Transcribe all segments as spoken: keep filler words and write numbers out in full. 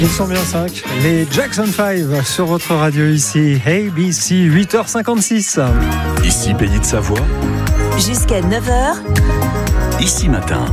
Ils sont bien cinq, les Jackson five sur votre radio ici, A B C, huit heures cinquante-six. Ici, Pays de Savoie. Jusqu'à neuf heures. Ici matin.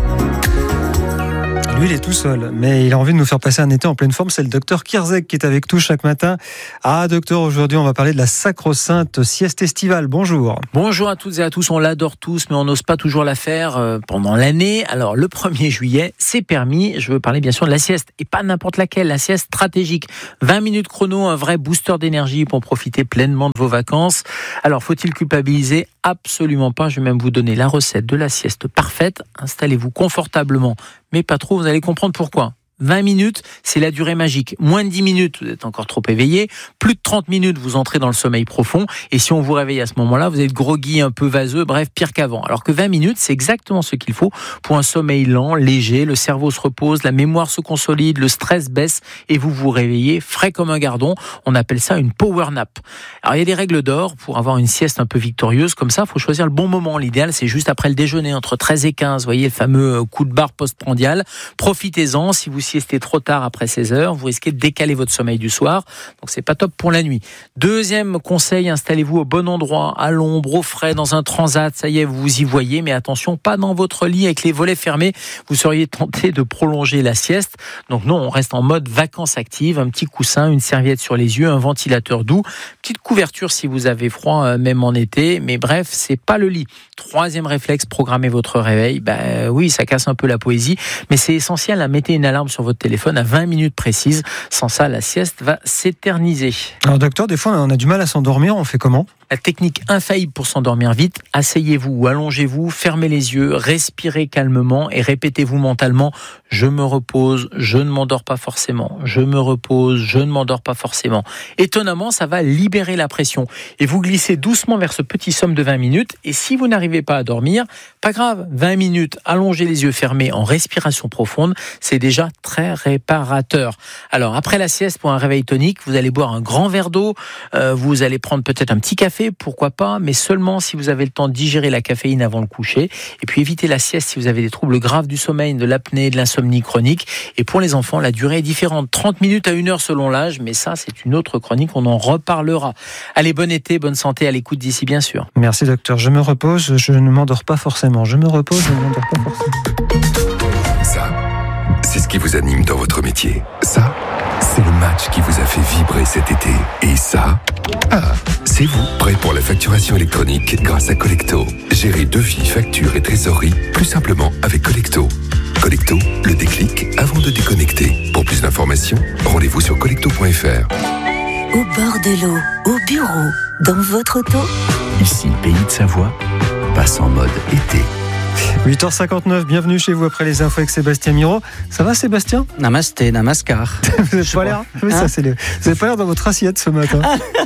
Lui, il est tout seul, mais il a envie de nous faire passer un été en pleine forme. C'est le docteur Kierzek qui est avec nous chaque matin. Ah, docteur, aujourd'hui, on va parler de la sacro-sainte sieste estivale. Bonjour. Bonjour à toutes et à tous. On l'adore tous, mais on n'ose pas toujours la faire pendant l'année. Alors, le premier juillet, c'est permis. Je veux parler bien sûr de la sieste, et pas n'importe laquelle, la sieste stratégique. vingt minutes chrono, un vrai booster d'énergie pour profiter pleinement de vos vacances. Alors, faut-il culpabiliser ? Absolument pas. Je vais même vous donner la recette de la sieste parfaite. Installez-vous confortablement, mais pas trop. Vous allez comprendre pourquoi. vingt minutes, c'est la durée magique. Moins de dix minutes, vous êtes encore trop éveillé. Plus de trente minutes, vous entrez dans le sommeil profond. Et si on vous réveille à ce moment-là, vous êtes groggy, un peu vaseux, bref, pire qu'avant. Alors que vingt minutes, c'est exactement ce qu'il faut pour un sommeil lent, léger. Le cerveau se repose, la mémoire se consolide, le stress baisse et vous vous réveillez frais comme un gardon. On appelle ça une power nap. Alors, il y a des règles d'or pour avoir une sieste un peu victorieuse. Comme ça, il faut choisir le bon moment. L'idéal, c'est juste après le déjeuner, entre treize et quinze. Vous voyez, le fameux coup de barre postprandial. Profitez-en. Si vous siestez trop tard après seize heures, vous risquez de décaler votre sommeil du soir, donc c'est pas top pour la nuit. Deuxième conseil, installez-vous au bon endroit, à l'ombre, au frais, dans un transat, ça y est, vous vous y voyez, mais attention, pas dans votre lit avec les volets fermés, vous seriez tenté de prolonger la sieste. Donc non, on reste en mode vacances actives, un petit coussin, une serviette sur les yeux, un ventilateur doux, petite couverture si vous avez froid, même en été, mais bref, c'est pas le lit. Troisième réflexe, programmez votre réveil. Ben oui, ça casse un peu la poésie, mais c'est essentiel, à mettez une alarme sur votre téléphone à vingt minutes précises. Sans ça, la sieste va s'éterniser. Alors docteur, des fois on a du mal à s'endormir, on fait comment ? La technique infaillible pour s'endormir vite, asseyez-vous ou allongez-vous, fermez les yeux, respirez calmement et répétez-vous mentalement « Je me repose, je ne m'endors pas forcément. Je me repose, je ne m'endors pas forcément. » Étonnamment, ça va libérer la pression. Et vous glissez doucement vers ce petit somme de vingt minutes. Et si vous n'arrivez pas à dormir, pas grave, vingt minutes, allongez les yeux fermés en respiration profonde, c'est déjà très réparateur. Alors, après la sieste, pour un réveil tonique, vous allez boire un grand verre d'eau, euh, vous allez prendre peut-être un petit café, pourquoi pas, mais seulement si vous avez le temps de digérer la caféine avant le coucher. Et puis évitez la sieste si vous avez des troubles graves du sommeil, de l'apnée, de l'insomnie chronique. Et pour les enfants, la durée est différente, trente minutes à une heure selon l'âge, mais ça, c'est une autre chronique, on en reparlera. Allez, bon été, bonne santé, à l'écoute d'ici, bien sûr. Merci docteur, je me repose, je ne m'endors pas forcément. Je me repose, je ne m'endors pas forcément. Ça, c'est ce qui vous anime dans votre métier. Ça, c'est le match qui vous a fait vibrer cet été. Et ça, ah, c'est vous, prêt pour la facturation électronique grâce à Collecto. Gérez devis, factures et trésorerie plus simplement avec Collecto. Collecto, le déclic avant de déconnecter. Pour plus d'informations, rendez-vous sur collecto point f r. Au bord de l'eau, au bureau, dans votre auto. Ici, Pays de Savoie, passe en mode été. huit heures cinquante-neuf, bienvenue chez vous après les infos avec Sébastien Miro. Ça va Sébastien ? Namasté, namaskar. Vous n'avez pas l'air oui, hein ça, c'est le... Vous n'avez pas l'air dans votre assiette ce matin.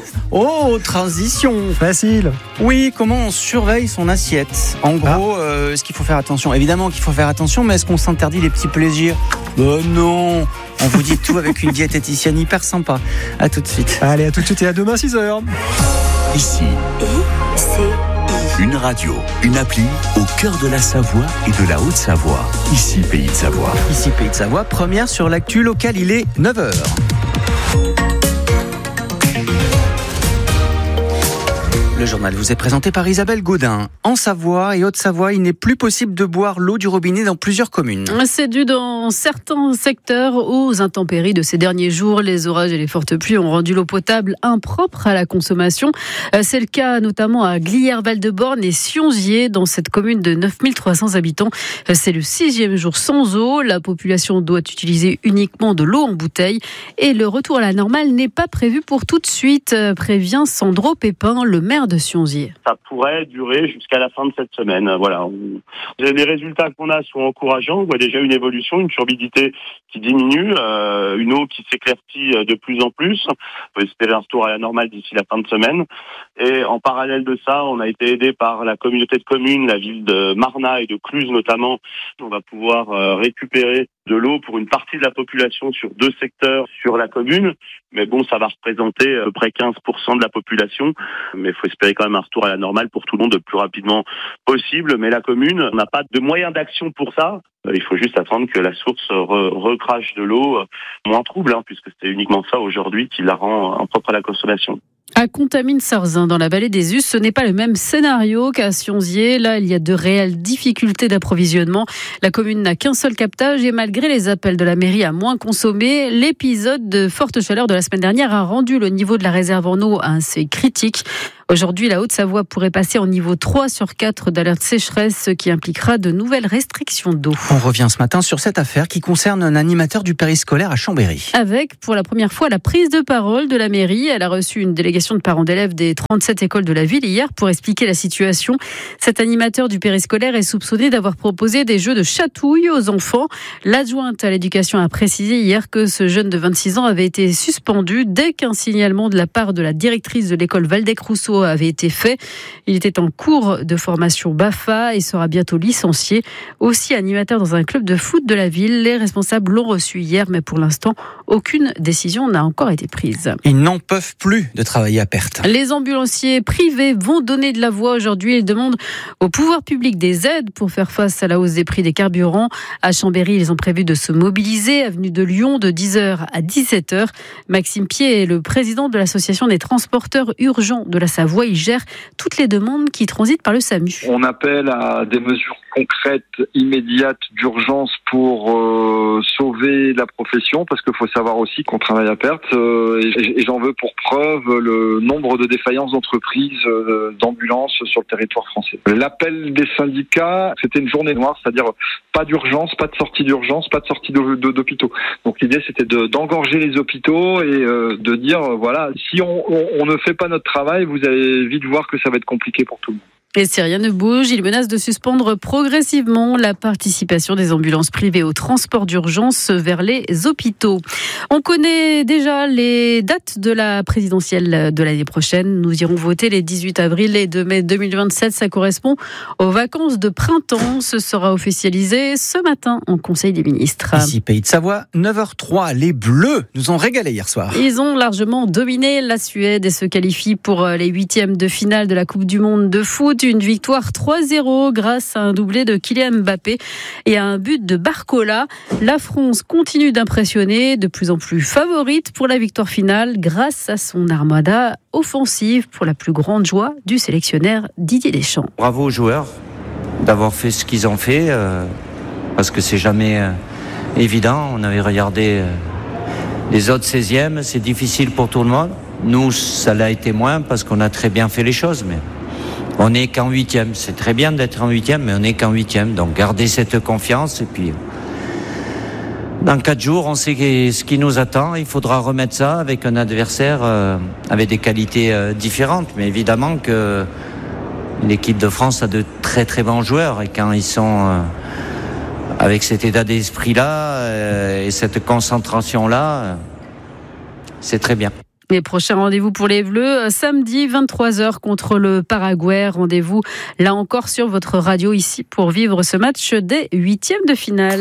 Oh, transition. Facile. Oui, comment on surveille son assiette ? En gros, ah. euh, est-ce qu'il faut faire attention ? Évidemment qu'il faut faire attention, mais est-ce qu'on s'interdit les petits plaisirs ? Oh non. On vous dit tout avec une diététicienne hyper sympa. À tout de suite. Allez, à tout de suite et à demain six heures. Ici, Et c'est une radio, une appli au cœur de la Savoie et de la Haute-Savoie. Ici, Pays de Savoie. Ici, Pays de Savoie, première sur l'actu locale, il est neuf heures. Le journal vous est présenté par Isabelle Gaudin. En Savoie et Haute-Savoie, il n'est plus possible de boire l'eau du robinet dans plusieurs communes. C'est dû dans certains secteurs aux intempéries de ces derniers jours. Les orages et les fortes pluies ont rendu l'eau potable impropre à la consommation. C'est le cas notamment à Glières-Val-de-Borne et Sionzier, dans cette commune de neuf mille trois cents habitants. C'est le sixième jour sans eau. La population doit utiliser uniquement de l'eau en bouteille. Et le retour à la normale n'est pas prévu pour tout de suite, prévient Sandro Pépin, le maire de Sionzier. Ça pourrait durer jusqu'à la fin de cette semaine. Voilà. On... Les résultats qu'on a sont encourageants. On voit déjà une évolution, une turbidité qui diminue, euh, une eau qui s'éclaircit de plus en plus. On peut espérer un retour à la normale d'ici la fin de semaine. Et en parallèle de ça, on a été aidé par la communauté de communes, la ville de Marnat et de Cluse notamment. On va pouvoir euh, récupérer de l'eau pour une partie de la population sur deux secteurs sur la commune. Mais bon, ça va représenter à peu près quinze pour cent de la population. Mais il faut espérer quand même un retour à la normale pour tout le monde le plus rapidement possible. Mais la commune n'a pas de moyens d'action pour ça. Euh, il faut juste attendre que la source re- recrache de l'eau euh, moins trouble, hein, puisque c'est uniquement ça aujourd'hui qui la rend impropre à la consommation. À Contamine-Sarzin, dans la vallée des Us, ce n'est pas le même scénario qu'à Sionzier. Là, il y a de réelles difficultés d'approvisionnement. La commune n'a qu'un seul captage et malgré les appels de la mairie à moins consommer, l'épisode de forte chaleur de la semaine dernière a rendu le niveau de la réserve en eau assez critique. Aujourd'hui, la Haute-Savoie pourrait passer en niveau trois sur quatre d'alerte sécheresse, ce qui impliquera de nouvelles restrictions d'eau. On revient ce matin sur cette affaire qui concerne un animateur du périscolaire à Chambéry. Avec, pour la première fois, la prise de parole de la mairie. Elle a reçu une délégation de parents d'élèves des trente-sept écoles de la ville hier pour expliquer la situation. Cet animateur du périscolaire est soupçonné d'avoir proposé des jeux de chatouille aux enfants. L'adjointe à l'éducation a précisé hier que ce jeune de vingt-six ans avait été suspendu dès qu'un signalement de la part de la directrice de l'école Valdec-Rousseau avait été fait. Il était en cours de formation B A F A et sera bientôt licencié. Aussi animateur dans un club de foot de la ville, les responsables l'ont reçu hier, mais pour l'instant, aucune décision n'a encore été prise. Ils n'en peuvent plus de travailler à perte. Les ambulanciers privés vont donner de la voix aujourd'hui. Ils demandent au pouvoir public des aides pour faire face à la hausse des prix des carburants. À Chambéry, ils ont prévu de se mobiliser, avenue de Lyon, de dix heures à dix-sept heures. Maxime Pied est le président de l'association des transporteurs urgents de la Savoie. Il gère toutes les demandes qui transitent par le SAMU. On appelle à des mesures concrètes, immédiates, d'urgence pour euh, sauver la profession, parce qu'il faut savoir aussi qu'on travaille à perte. Euh, et, et j'en veux pour preuve le nombre de défaillances d'entreprises, euh, d'ambulances sur le territoire français. L'appel des syndicats, c'était une journée noire, c'est-à-dire pas d'urgence, pas de sortie d'urgence, pas de sortie de, de, d'hôpitaux. Donc l'idée, c'était de, d'engorger les hôpitaux et euh, de dire, euh, voilà, si on, on, on ne fait pas notre travail, vous allez vite voir que ça va être compliqué pour tout le monde. Et si rien ne bouge, il menace de suspendre progressivement la participation des ambulances privées au transport d'urgence vers les hôpitaux. On connaît déjà les dates de la présidentielle de l'année prochaine. Nous irons voter les dix-huit avril et deux mai deux mille vingt-sept. Ça correspond aux vacances de printemps. Ce sera officialisé ce matin en Conseil des ministres. Ici, Pays de Savoie, neuf heures trois. Les Bleus nous ont régalé hier soir. Ils ont largement dominé la Suède et se qualifient pour les huitièmes de finale de la Coupe du Monde de foot. Une victoire trois zéro grâce à un doublé de Kylian Mbappé et à un but de Barcola. La France continue d'impressionner, de plus en plus favorite pour la victoire finale grâce à son armada offensive, pour la plus grande joie du sélectionneur Didier Deschamps. Bravo aux joueurs d'avoir fait ce qu'ils ont fait, euh, parce que c'est jamais euh, évident. On avait regardé euh, les autres seizièmes, c'est difficile pour tout le monde. Nous, ça l'a été moins parce qu'on a très bien fait les choses, mais on n'est qu'en huitième. C'est très bien d'être en huitième, mais on n'est qu'en huitième. Donc gardez cette confiance et puis dans quatre jours, on sait ce qui nous attend. Il faudra remettre ça avec un adversaire euh, avec des qualités euh, différentes. Mais évidemment que l'équipe de France a de très très bons joueurs et quand ils sont euh, avec cet état d'esprit-là euh, et cette concentration-là, euh, c'est très bien. Les prochains rendez-vous pour les Bleus, samedi vingt-trois heures contre le Paraguay. Rendez-vous là encore sur votre radio ici pour vivre ce match des huitièmes de finale.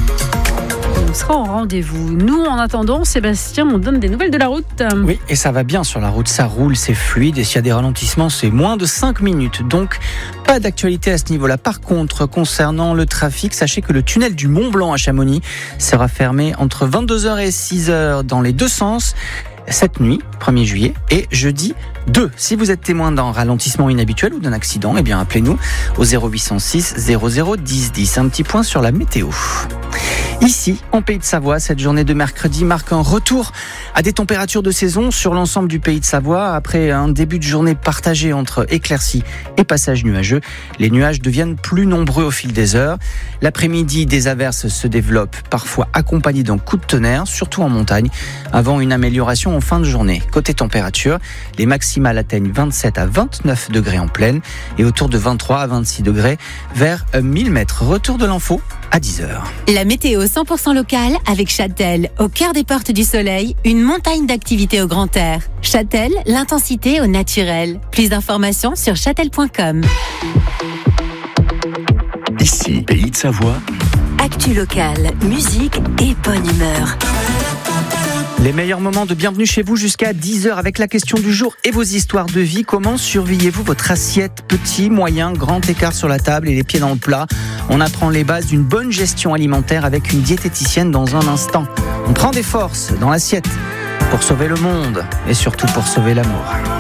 On sera en rendez-vous. Nous, en attendant, Sébastien, on donne des nouvelles de la route. Oui, et ça va bien sur la route, ça roule, c'est fluide. Et s'il y a des ralentissements, c'est moins de cinq minutes. Donc, pas d'actualité à ce niveau-là. Par contre, concernant le trafic, sachez que le tunnel du Mont Blanc à Chamonix sera fermé entre vingt-deux heures et six heures dans les deux sens cette nuit, premier juillet, et jeudi deux. Si vous êtes témoin d'un ralentissement inhabituel ou d'un accident, eh bien appelez-nous au zéro huit cent six zéro zéro dix dix. Un petit point sur la météo. Ici, en Pays de Savoie, cette journée de mercredi marque un retour à des températures de saison sur l'ensemble du Pays de Savoie. Après un début de journée partagé entre éclaircies et passages nuageux, les nuages deviennent plus nombreux au fil des heures. L'après-midi, des averses se développent, parfois accompagnées d'un coup de tonnerre, surtout en montagne, avant une amélioration en fin de journée. Côté température, les maximales atteignent vingt-sept à vingt-neuf degrés en plaine et autour de vingt-trois à vingt-six degrés vers mille mètres. Retour de l'info à dix heures. La météo cent pour cent locale avec Châtel, au cœur des portes du soleil, une montagne d'activités au grand air. Châtel, l'intensité au naturel. Plus d'informations sur châtel point com. Ici, Pays de Savoie. Actu locale, musique et bonne humeur. Les meilleurs moments de Bienvenue chez vous jusqu'à dix heures avec la question du jour et vos histoires de vie. Comment surveillez-vous votre assiette? Petit, moyen, grand écart sur la table et les pieds dans le plat. On apprend les bases d'une bonne gestion alimentaire avec une diététicienne dans un instant. On prend des forces dans l'assiette pour sauver le monde et surtout pour sauver l'amour.